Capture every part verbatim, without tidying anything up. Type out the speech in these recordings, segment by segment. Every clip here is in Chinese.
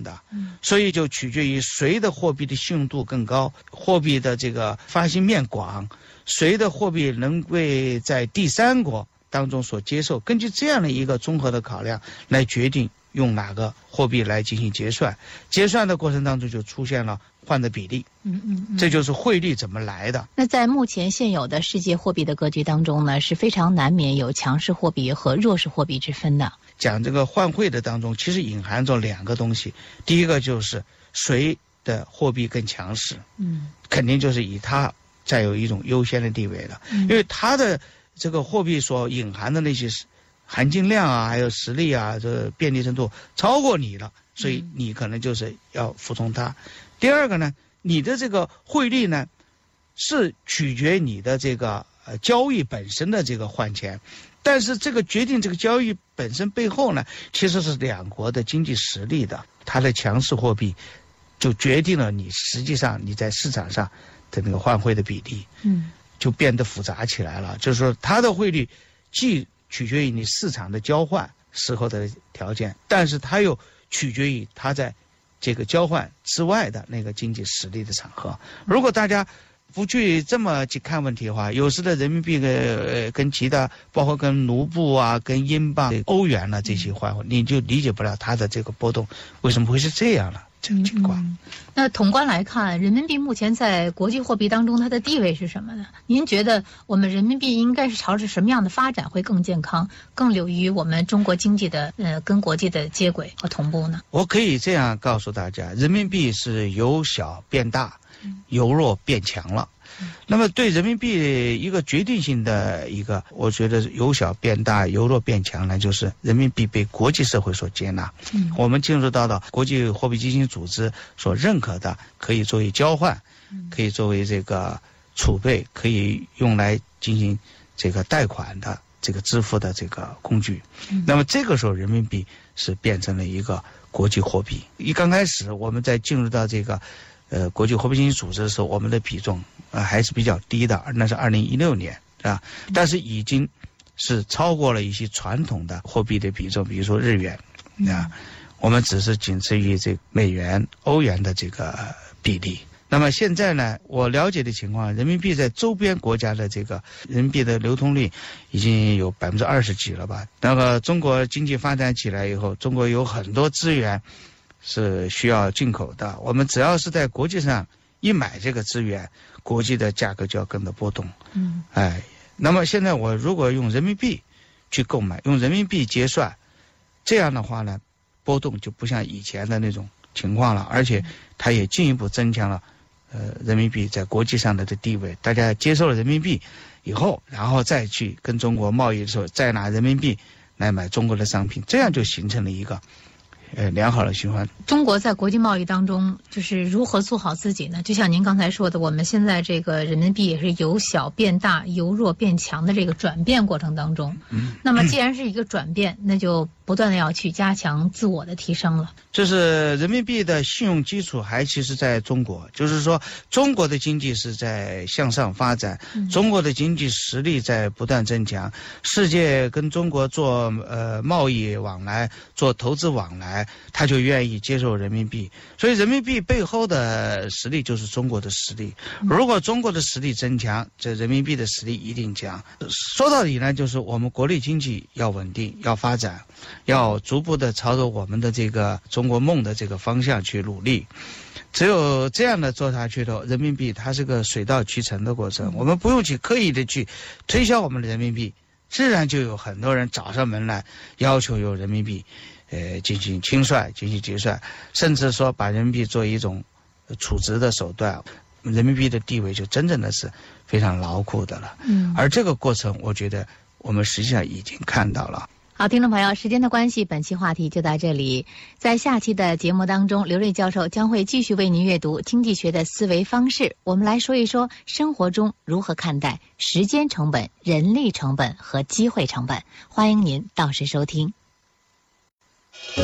的，所以就取决于谁的货币的信用度更高，货币的这个发行面广，谁的货币能被在第三国当中所接受，根据这样的一个综合的考量来决定用哪个货币来进行结算。结算的过程当中就出现了换的比例， 嗯嗯嗯， 这就是汇率怎么来的。 那在目前现有的世界货币的格局当中呢，是非常难免有强势货币和弱势货币之分的。 讲这个换汇的当中，其实隐含着两个东西，第一个就是谁的货币更强势， 嗯， 肯定就是以它占有一种优先的地位的， 嗯、 因为它的这个货币所隐含的那些含金量啊，还有实力啊，这个便利程度超过你了，所以你可能就是要服从它。嗯、第二个呢，你的这个汇率呢，是取决你的这个呃交易本身的这个换钱。但是这个决定这个交易本身背后呢，其实是两国的经济实力的，它的强势货币就决定了你实际上你在市场上的那个换汇的比例， 嗯， 就变得复杂起来了。就是说，它的汇率既取决于你市场的交换时候的条件，但是它又取决于它在这个交换之外的那个经济实力的场合。如果大家不去这么去看问题的话，有时的人民币呃跟其他包括跟卢布啊、跟英镑、欧元啊这些换汇，你就理解不了它的这个波动为什么会是这样了这个情况。 嗯、那统观来看，人民币目前在国际货币当中它的地位是什么呢？您觉得我们人民币应该是朝着什么样的发展会更健康，更有于我们中国经济的呃跟国际的接轨和同步呢？ 我可以这样告诉大家，人民币是由小变大，由弱变强了。那么对人民币一个决定性的一个，我觉得由小变大由弱变强呢，就是人民币被国际社会所接纳，嗯，我们进入到了国际货币基金组织所认可的，可以作为交换，可以作为这个储备，可以用来进行这个贷款的这个支付的这个工具。嗯、那么这个时候人民币是变成了一个国际货币。一刚开始我们在进入到这个呃，国际货币基金组织的时候，我们的比重呃还是比较低的，那是二零一六年啊，但是已经是超过了一些传统的货币的比重，比如说日元啊，我们只是仅次于这美元、欧元的这个比例。那么现在呢，我了解的情况，人民币在周边国家的这个人民币的流通率已经有百分之二十几了吧？那么中国经济发展起来以后，中国有很多资源是需要进口的，我们只要是在国际上一买这个资源，国际的价格就要跟着波动。嗯，哎，那么现在我如果用人民币去购买，用人民币结算，这样的话呢，波动就不像以前的那种情况了，而且它也进一步增强了呃人民币在国际上的的地位。大家接受了人民币以后，然后再去跟中国贸易的时候，再拿人民币来买中国的商品，这样就形成了一个呃，良好的循环。 中国在国际贸易当中，就是如何做好自己呢？就像您刚才说的，我们现在这个人民币也是由小变大、由弱变强的这个转变过程当中。嗯，那么既然是一个转变，那就不断的要去加强自我的提升了。 就是人民币的信用基础还其实在中国，就是说中国的经济是在向上发展，嗯、中国的经济实力在不断增强，世界跟中国做呃贸易往来、做投资往来，他就愿意接受人民币。所以人民币背后的实力就是中国的实力。如果中国的实力增强，这人民币的实力一定强。说到底呢，就是我们国内经济要稳定、要发展，要逐步的朝着我们的这个中国梦的这个方向去努力。只有这样的做下去的，人民币它是个水到渠成的过程，我们不用去刻意的去推销我们的人民币，自然就有很多人找上门来要求用人民币呃进行清算、进行结算，甚至说把人民币作为一种储值的手段，人民币的地位就真正的是非常牢固的了。嗯，而这个过程我觉得我们实际上已经看到了。 好，听众朋友，时间的关系，本期话题就到这里。在下期的节目当中，刘瑞教授将会继续为您阅读经济学的思维方式，我们来说一说生活中如何看待时间成本、人力成本和机会成本。欢迎您到时收听。 梳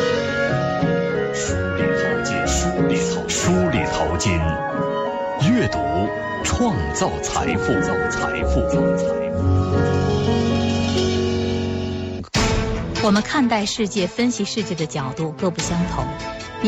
理淘金，梳理淘梳理淘金，阅读创造财富，造财富，造财富。 我们看待世界、分析世界的角度各不相同，